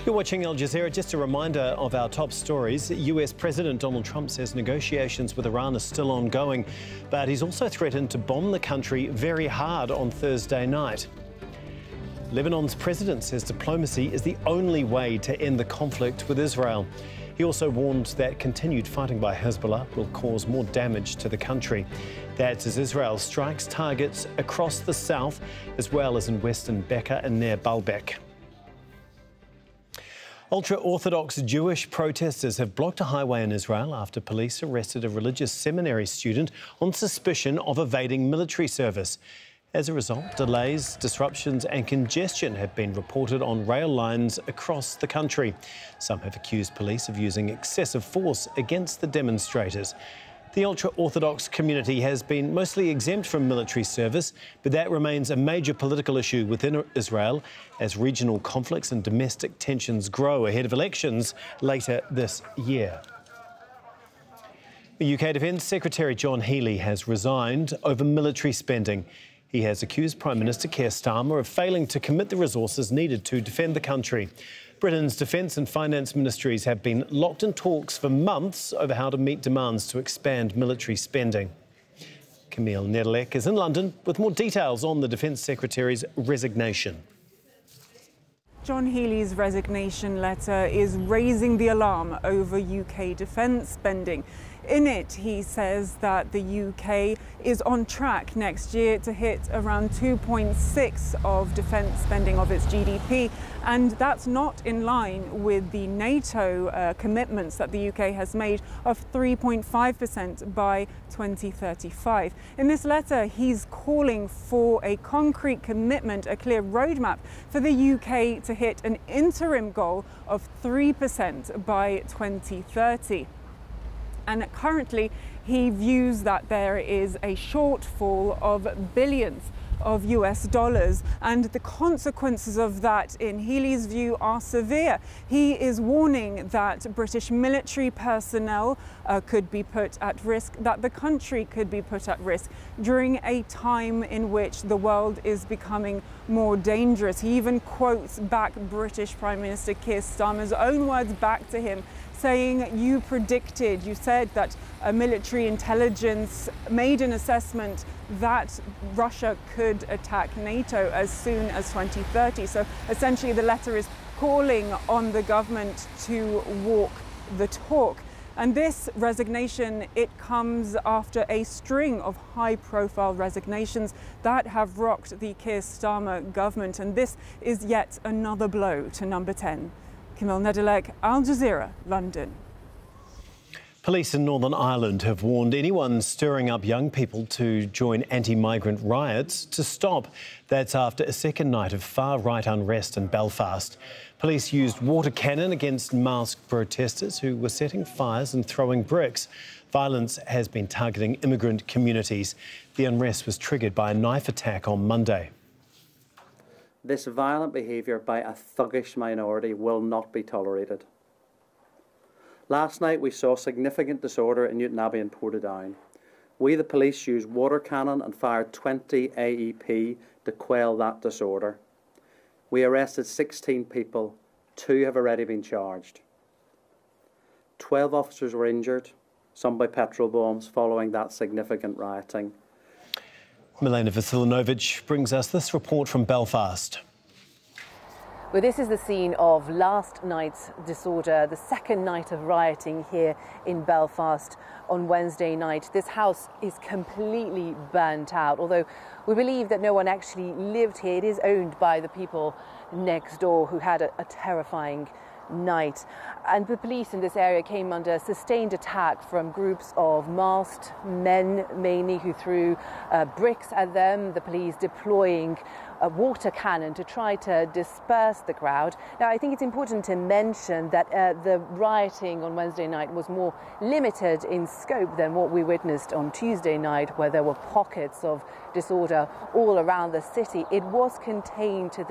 You're watching Al Jazeera. Just a reminder of our top stories. US President Donald Trump says negotiations with Iran are still ongoing, but he's also threatened to bomb the country very hard on Thursday night. Lebanon's president says diplomacy is the only way to end the conflict with Israel. He also warned that continued fighting by Hezbollah will cause more damage to the country. That's as Israel strikes targets across the south, as well as in western Bekaa and near Baalbek. Ultra-Orthodox Jewish protesters have blocked a highway in Israel after police arrested a religious seminary student on suspicion of evading military service. As a result, delays, disruptions and congestion have been reported on rail lines across the country. Some have accused police of using excessive force against the demonstrators. The ultra-Orthodox community has been mostly exempt from military service, but that remains a major political issue within Israel as regional conflicts and domestic tensions grow ahead of elections later this year. The UK Defence Secretary John Healey has resigned over military spending. He has accused Prime Minister Keir Starmer of failing to commit the resources needed to defend the country. Britain's defence and finance ministries have been locked in talks for months over how to meet demands to expand military spending. Camille Nedelec is in London with more details on the Defence Secretary's resignation. John Healey's resignation letter is raising the alarm over UK defence spending. In it, he says that the UK is on track next year to hit around 2.6% of defence spending of its GDP, and that's not in line with the NATO commitments that the UK has made of 3.5% by 2035. In this letter, he's calling for a concrete commitment, a clear roadmap for the UK to hit an interim goal of 3% by 2030. And currently, he views that there is a shortfall of billions of US dollars, and the consequences of that, in Healey's view, are severe. He is warning that British military personnel could be put at risk, that the country could be put at risk during a time in which the world is becoming more dangerous. He even quotes back British Prime Minister Keir Starmer's own words back to him, saying, you said that military intelligence made an assessment that Russia could attack NATO as soon as 2030. So essentially the letter is calling on the government to walk the talk. And this resignation, it comes after a string of high-profile resignations that have rocked the Keir Starmer government. And this is yet another blow to Number 10. Camille Nedelec, Al Jazeera, London. Police in Northern Ireland have warned anyone stirring up young people to join anti-migrant riots to stop. That's after a second night of far-right unrest in Belfast. Police used water cannon against masked protesters who were setting fires and throwing bricks. Violence has been targeting immigrant communities. The unrest was triggered by a knife attack on Monday. This violent behaviour by a thuggish minority will not be tolerated. Last night we saw significant disorder in Newtownabbey and Portadown. We, the police, used water cannon and fired 20 AEP to quell that disorder. We arrested 16 people, 2 have already been charged. 12 officers were injured, some by petrol bombs, following that significant rioting. Milena Vasilinovic brings us this report from Belfast. Well, this is the scene of last night's disorder, the second night of rioting here in Belfast on Wednesday night. This house is completely burnt out, although we believe that no one actually lived here. It is owned by the people next door who had a terrifying night. And the police in this area came under sustained attack from groups of masked men, mainly, who threw bricks at them, the police deploying a water cannon to try to disperse the crowd. Now, I think it's important to mention that the rioting on Wednesday night was more limited in scope than what we witnessed on Tuesday night, where there were pockets of disorder all around the city. It was contained to